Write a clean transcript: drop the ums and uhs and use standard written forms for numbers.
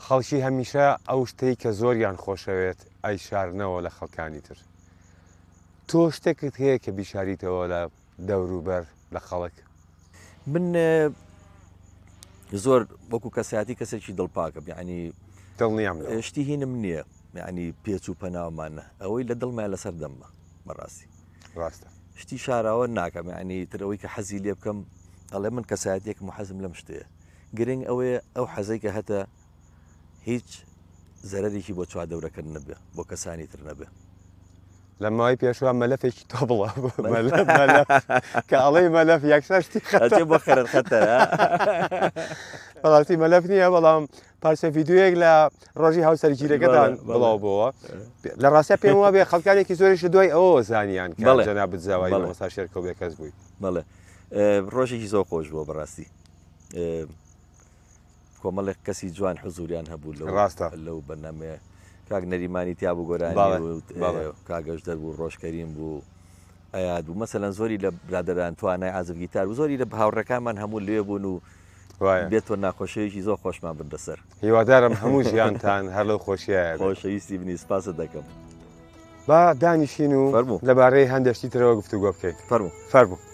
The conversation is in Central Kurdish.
خەڵکی هەمیشە ئەو شتەی کە زۆریان خۆشەوێت ئەی شارنەوە لە خەڵکانی تر. تۆ شتێکت هەیە کە بیشاریتەوە لە دەوروبەر لە خەڵک؟ من زۆر وەکو کەسایەتی کەسێکی دڵپاکم، یعنی دڵنیام شتی هینم نییە، یعنی پێچ و پەناومانە ئەوەی لە دڵمای لەسەر دەممە بەڕاستی ڕاستە شتی شاراوە ناکەم، یعنی ترەوەی کە حەزی لێ بکەم ئەڵێ من کەسایەتێکم و حەزم لەم شتەیە. گرنگ ئەوەیە ئەو حەزەی کە هەتە هیچ زەرەرێکی بۆ چوادەورەکە نەبێ، بۆ کەسانی تر نەبێ. لە ماوەی پێشوە مەلەفێکی تۆ بڵە کە ئەڵەی مەلەف یەکسەر شتی خەتە بۆ خەرت خەتەرە بەڵاستی مەلەف نییە، بەڵام پارچە ڤیدیۆیەک لە ڕۆژی هاوسەرگیریەکەتان بڵاو بووە. لە ڕاستە پێم وابێ خەڵکانێکی زۆریش دوای ئەوە زانیان کە جەنابەت زاوای مەستا شێرکەوت بێکەس بووی. بەڵێ ڕۆژێکی زۆر خۆش بووە بەڕاستی، کۆمەڵێک کەسی جوان حزوریان هەبوو لەو بەرنامەیە. کاک نەریمانی تیا بوو گۆرانی، کاگەش دەربوو، ڕۆژکەریم بوو، ئەیاد بوو، مەسەلەن زۆری لە برادران توانای عازبگیتار و زۆری لە هاوڕەکانمان هەموو لێ بوون و بێتەوە ناخۆشەیەکی زۆر خۆشمان بردەسەر. هیوادارم هەموو ژیانتان هەر لەو خۆشیایە خۆشەویستی بنی، سپاسە دەکەم. با دانیشین و لەبارەی هەندێک شتی ترەوە گفتوگۆ بکەین. فەرموو. فەرموو.